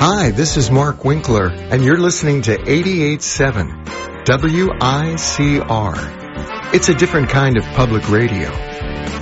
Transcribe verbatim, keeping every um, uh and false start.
Hi, this is Mark Winkler, and you're listening to eighty-eight point seven W I C R. It's a different kind of public radio.